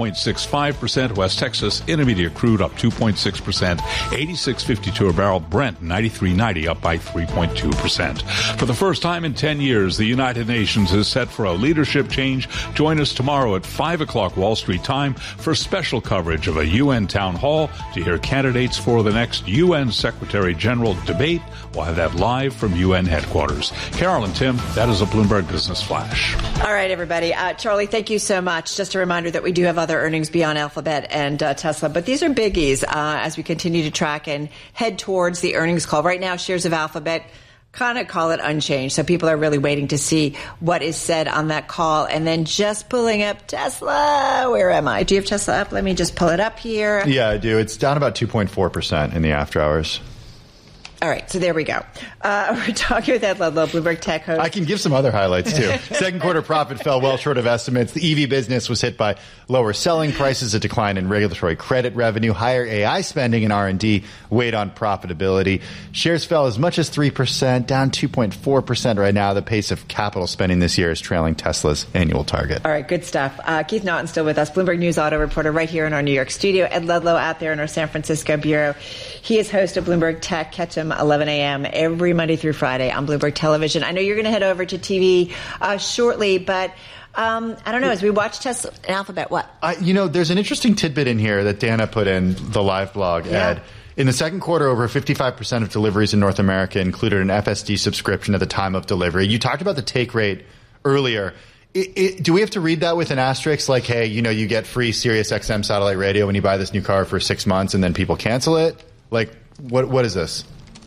4.65%. West Texas Intermediate crude up 2.6%. 86.52 a barrel. Brent 93.90 up by 3.2%. For the first time in 10 years, the United Nations is set for a leadership change. Join us tomorrow at 5 o'clock Wall Street time for special coverage of a UN town hall to hear candidates for the next UN Secretary General debate. We'll have that live from UN headquarters. Carol and Tim, that is a Bloomberg Business Flash. All right, everybody. Charlie, thank you so much. Just a reminder that we do have other earnings beyond Alphabet and Tesla, but these are biggies as we continue to track and head towards the earnings call. Right now, shares of Alphabet kind of call it unchanged. So people are really waiting to see what is said on that call. And then just pulling up Tesla. Where am I? Do you have Tesla up? Let me just pull it up here. Yeah, I do. It's down about 2.4% in the after hours. All right, so there we go. We're talking with Ed Ludlow, Bloomberg Tech host. I can give some other highlights, too. Second quarter profit fell well short of estimates. The EV business was hit by lower selling prices, a decline in regulatory credit revenue, higher AI spending and R&D weighed on profitability. Shares fell as much as 3%, down 2.4% right now. The pace of capital spending this year is trailing Tesla's annual target. All right, good stuff. Keith Naughton still with us, Bloomberg News auto reporter right here in our New York studio. Ed Ludlow out there in our San Francisco bureau. He is host of Bloomberg Tech. Catch him 11 a.m. every Monday through Friday on Bloomberg Television. I know you're going to head over to TV shortly, but I don't know. As we watch Tesla and Alphabet, what? There's an interesting tidbit in here that Dana put in the live blog, Ed. In the second quarter, over 55% of deliveries in North America included an FSD subscription at the time of delivery. You talked about the take rate earlier. do we have to read that with an asterisk? Like, hey, you get free Sirius XM satellite radio when you buy this new car for 6 months, and then people cancel it. Like, what is this?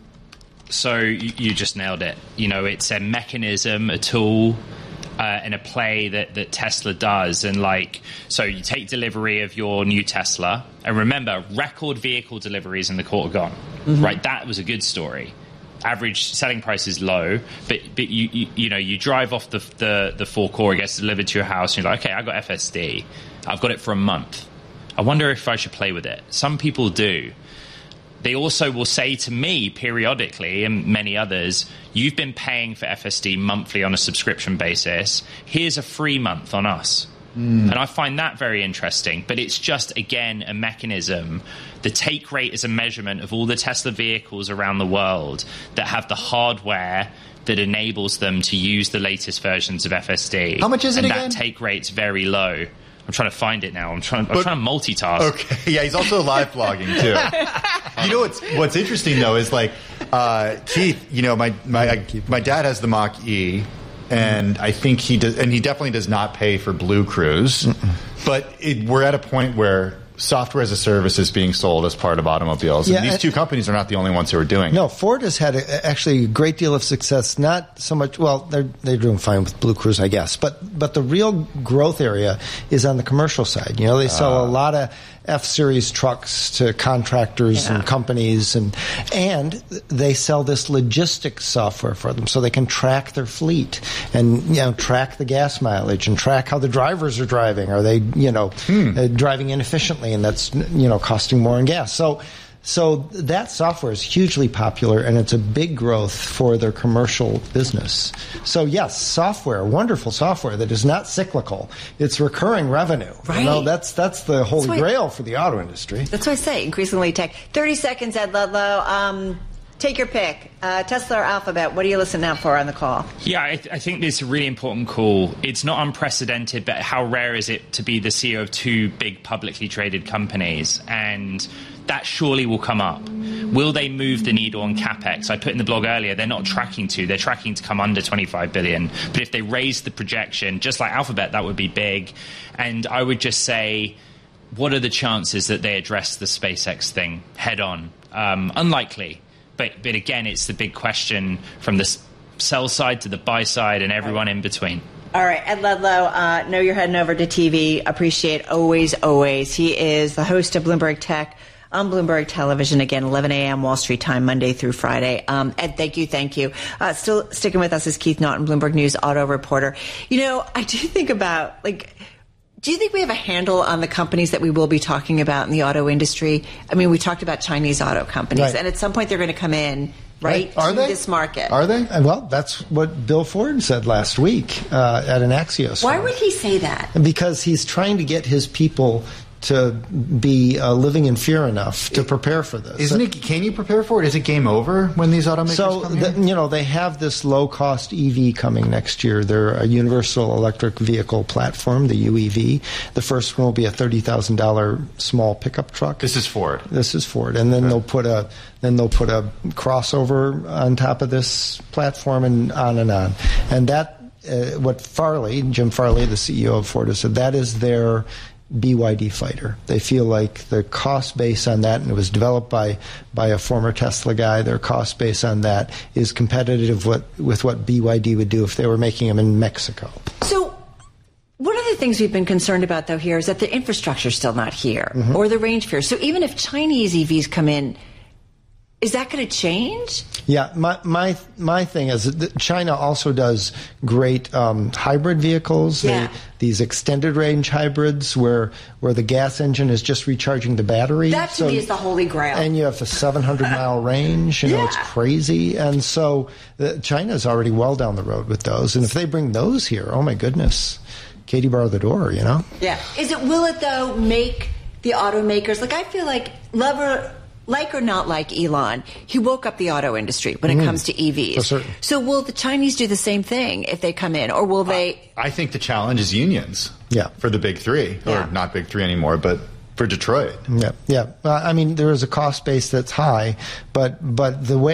So you just nailed it. It's a mechanism, a tool, and a play that Tesla does. And so you take delivery of your new Tesla, and remember, record vehicle deliveries in the quarter gone. Mm-hmm. Right, that was a good story. Average selling price is low, but you drive off the forecourt, it gets delivered to your house, and you're like, okay, I got FSD, I've got it for a month. I wonder if I should play with it. Some people do. They also will say to me periodically, and many others, you've been paying for FSD monthly on a subscription basis. Here's a free month on us. And I find that very interesting. But it's just, again, a mechanism. The take rate is a measurement of all the Tesla vehicles around the world that have the hardware that enables them to use the latest versions of FSD. How much is it again? And that take rate's very low. I'm trying to find it now. I'm trying to multitask. Okay, yeah, he's also live blogging too. What's interesting though is Keith. My dad has the Mach-E, and I think he does, and he definitely does not pay for Blue Cruise. But we're at a point where software as a service is being sold as part of automobiles. And these two companies are not the only ones who are doing it. No, Ford has had actually a great deal of success. Not so much, well, they're doing fine with Blue Cruise, I guess. But the real growth area is on the commercial side. They sell a lot of F-Series trucks to contractors and companies, and they sell this logistics software for them so they can track their fleet and track the gas mileage and track how the drivers are driving. Are they driving inefficiently, and that's costing more in gas. So that software is hugely popular, and it's a big growth for their commercial business. So yes, software, wonderful software that is not cyclical. It's recurring revenue. Right. That's the holy grail for the auto industry. That's what I say, increasingly tech. 30 seconds, Ed Ludlow. Take your pick. Tesla or Alphabet, what are you listening out for on the call? Yeah, I think this is a really important call. It's not unprecedented, but how rare is it to be the CEO of two big publicly traded companies? And that surely will come up. Will they move the needle on CapEx? I put in the blog earlier, they're not tracking to. They're tracking to come under $25 billion. But if they raise the projection, just like Alphabet, that would be big. And I would just say, what are the chances that they address the SpaceX thing head on? Unlikely. But again, it's the big question from the sell side to the buy side and everyone in between. All right, Ed Ludlow, know you're heading over to TV. Appreciate always. He is the host of Bloomberg Tech on Bloomberg Television, again, 11 a.m. Wall Street time, Monday through Friday. Ed, thank you. Still sticking with us is Keith Naughton, Bloomberg News auto reporter. I do think about, do you think we have a handle on the companies that we will be talking about in the auto industry? I mean, we talked about Chinese auto companies, and at some point they're going to come in, right? Are to they? This market. Are they? Well, that's what Bill Ford said last week at an Axios. Why would he say that? Because he's trying to get his people to be living in fear enough to prepare for this. Can you prepare for it? Is it game over when these automakers come in? They have this low-cost EV coming next year. They're a universal electric vehicle platform, the UEV. The first one will be a $30,000 small pickup truck. This is Ford. And then they'll put a crossover on top of this platform, and on. And that what Jim Farley, the CEO of Ford, has said, that is their BYD fighter. They feel like the cost base on that, and it was developed by a former Tesla guy, their cost base on that is competitive with what BYD would do if they were making them in Mexico. So one of the things we've been concerned about, though, here is that the infrastructure is still not here, or the range fear. So even if Chinese EVs come in, is that going to change? Yeah, my thing is that China also does great hybrid vehicles. Yeah. These extended range hybrids where the gas engine is just recharging the battery. That to me is the holy grail. And you have a 700-mile range. It's crazy. And so China's already well down the road with those. And if they bring those here, oh my goodness, Katie bar the door, Yeah. Will it though make the automakers, I feel like or not like Elon, he woke up the auto industry when it comes to EVs. For certain. So will the Chinese do the same thing if they come in, or will they? I think the challenge is unions. Yeah. For the big three, or not big three anymore, but for Detroit. Yeah. There is a cost base that's high, but the way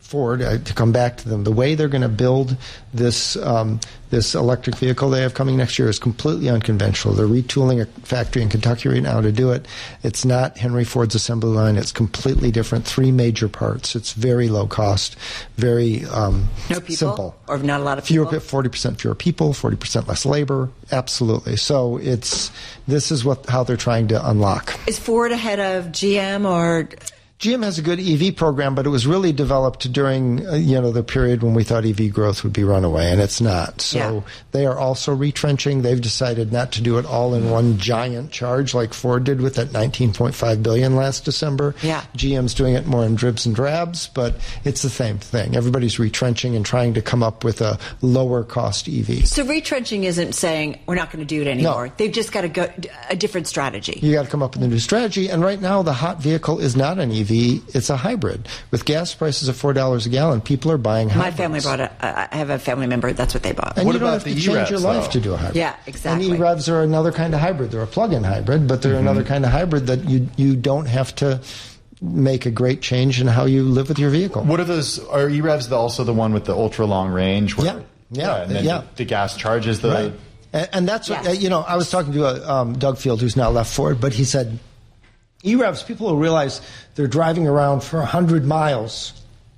Ford, to come back to them, the way they're going to build this this electric vehicle they have coming next year is completely unconventional. They're retooling a factory in Kentucky right now to do it. It's not Henry Ford's assembly line. It's completely different. 3 major parts. It's very low cost, very simple. Or not a lot of people? 40% fewer people, 40% less labor. Absolutely. So this is how they're trying to unlock. Is Ford ahead of GM or... GM has a good EV program, but it was really developed during the period when we thought EV growth would be runaway, and it's not. So they are also retrenching. They've decided not to do it all in one giant charge like Ford did with that $19.5 billion last December. Yeah. GM's doing it more in dribs and drabs, but it's the same thing. Everybody's retrenching and trying to come up with a lower cost EV. So retrenching isn't saying we're not going to do it anymore. No. They've just got to go a different strategy. You got to come up with a new strategy, and right now the hot vehicle is not an EV. It's a hybrid. With gas prices of $4 a gallon, people are buying hybrids. My family bought I have a family member, that's what they bought. And what you don't have to change your life to do a hybrid. Yeah, exactly. And E-Revs are another kind of hybrid. They're a plug-in hybrid, but they're another kind of hybrid that you don't have to make a great change in how you live with your vehicle. What are those? Are E-Revs also the one with the ultra-long range? Yeah. And then the gas charges the... Right. And that's what, I was talking to Doug Field, who's now left Ford, but he said... E-Revs, people will realize they're driving around for 100 miles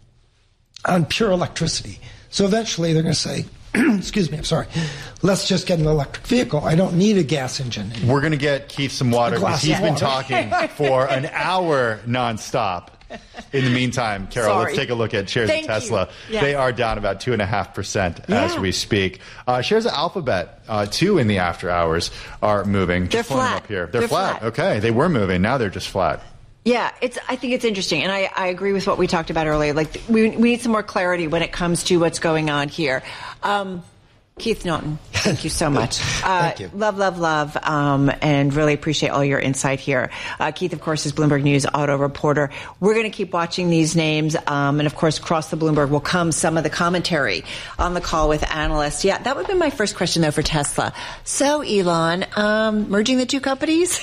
on pure electricity. So eventually they're going to say, excuse me, I'm sorry, let's just get an electric vehicle. I don't need a gas engine anymore. We're going to get Keith some water because he's been talking for an hour nonstop. In the meantime, Carol, let's take a look at shares of Tesla. Yeah. They are down about 2.5% as we speak. Shares of Alphabet, too, in the after hours are moving. They're flat. Up here. They're flat. Okay, they were moving. Now they're just flat. Yeah, I think it's interesting, and I agree with what we talked about earlier. Like we need some more clarity when it comes to what's going on here. Keith Naughton, thank you so much. Thank you. Love, and really appreciate all your insight here. Keith, of course, is Bloomberg News auto reporter. We're going to keep watching these names, and of course, across the Bloomberg will come some of the commentary on the call with analysts. Yeah, that would be my first question, though, for Tesla. So, Elon, merging the two companies?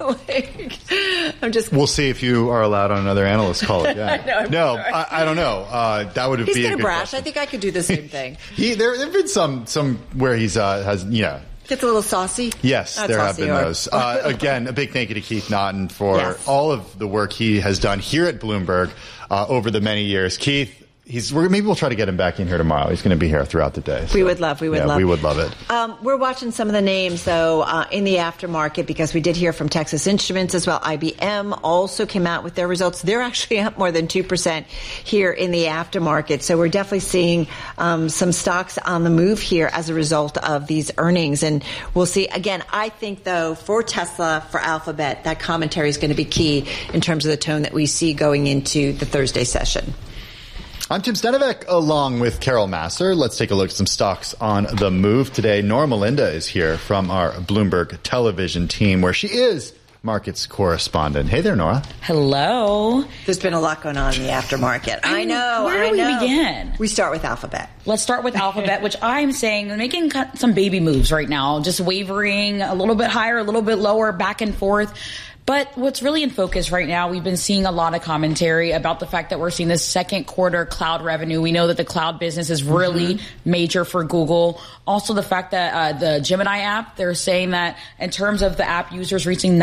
We'll see if you are allowed on another analyst call again. I don't know. That would be a good question. He's kind of brash. I think I could do the same thing. There have been some where he's has gets a little saucy. Yes, there have been those. Again, a big thank you to Keith Naughton for all of the work he has done here at Bloomberg over the many years. Keith, maybe we'll try to get him back in here tomorrow. He's going to be here throughout the day. So. We would love. We would love it. We're watching some of the names, though, in the aftermarket because we did hear from Texas Instruments as well. IBM also came out with their results. They're actually up more than 2% here in the aftermarket. So we're definitely seeing some stocks on the move here as a result of these earnings. And we'll see. Again, I think, though, for Tesla, for Alphabet, that commentary is going to be key in terms of the tone that we see going into the Thursday session. I'm Tim Stenivek along with Carol Massar. Let's take a look at some stocks on the move today. Nora Melinda is here from our Bloomberg television team where she is markets correspondent. Hey there, Nora. Hello. There's been a lot going on in the aftermarket. I know. Where do we begin? We start with Alphabet. Let's start with Alphabet, which I'm saying making some baby moves right now, just wavering a little bit higher, a little bit lower, back and forth. But what's really in focus right now, we've been seeing a lot of commentary about the fact that we're seeing this second quarter cloud revenue. We know that the cloud business is really major for Google. Also the fact that the Gemini app, they're saying that in terms of the app users reaching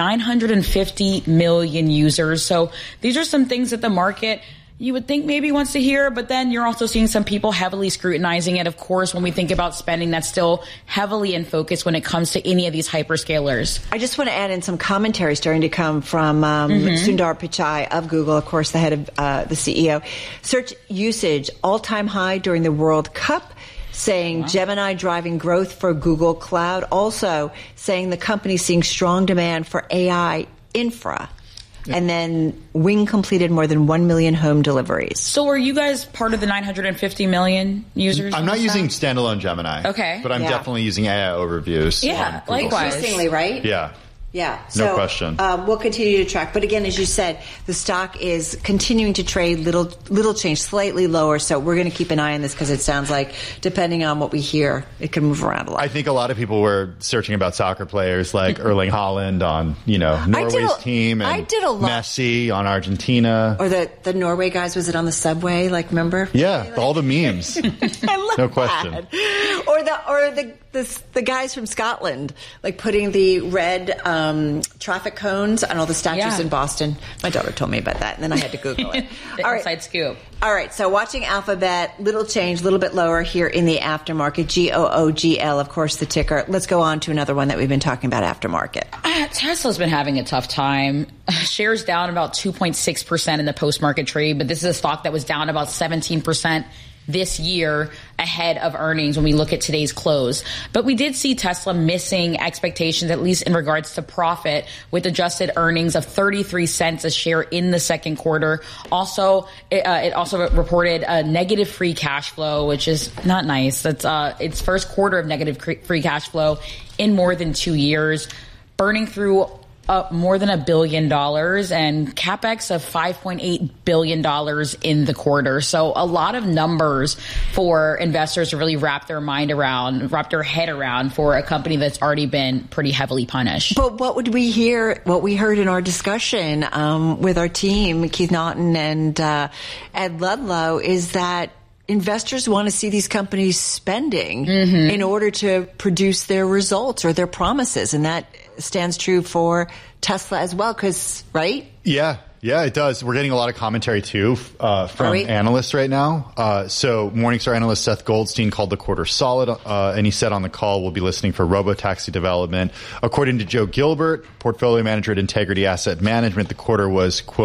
950 million users. So these are some things that the market you would think maybe wants to hear, but then you're also seeing some people heavily scrutinizing it. Of course, when we think about spending, that's still heavily in focus when it comes to any of these hyperscalers. I just want to add in some commentary starting to come from Sundar Pichai of Google, of course, the head of the CEO. Search usage, all-time high during the World Cup, saying Gemini driving growth for Google Cloud. Also saying the company seeing strong demand for AI infra. And then Wing completed more than 1 million home deliveries. So are you guys part of the 950 million users? I'm not using standalone Gemini. Okay. But I'm definitely using AI overviews. Yeah, likewise. Increasingly, right? Yeah. Yeah. No question. We'll continue to track. But again, as you said, the stock is continuing to trade little change, slightly lower. So we're going to keep an eye on this because it sounds like, depending on what we hear, it can move around a lot. I think a lot of people were searching about soccer players like Erling Haaland on, Norway's team, and Messi on Argentina. Or the Norway guys, was it on the subway? Remember? Yeah, all the memes. I love no question. That. Or the guys from Scotland, putting the red traffic cones on all the statues in Boston. My daughter told me about that, and then I had to Google it. The inside scoop. All right, so watching Alphabet, little change, a little bit lower here in the aftermarket. GOOGL, of course, the ticker. Let's go on to another one that we've been talking about, aftermarket. Tesla's been having a tough time. Shares down about 2.6% in the post-market trade, but this is a stock that was down about 17% this year ahead of earnings when we look at today's close. But we did see Tesla missing expectations, at least in regards to profit, with adjusted earnings of 33 cents a share in the second quarter. Also, it also reported a negative free cash flow, which is not nice. That's its first quarter of negative free cash flow in more than 2 years, burning through more than $1 billion and CapEx of $5.8 billion in the quarter. So a lot of numbers for investors to really wrap their head around for a company that's already been pretty heavily punished. But what we heard in our discussion with our team, Keith Naughton and Ed Ludlow, is that investors want to see these companies spending in order to produce their results or their promises. And that stands true for Tesla as well, right? Yeah, it does. We're getting a lot of commentary, too, from analysts right now. So Morningstar analyst Seth Goldstein called the quarter solid, and he said on the call, we'll be listening for robotaxi development. According to Joe Gilbert, portfolio manager at Integrity Asset Management, the quarter was, quote,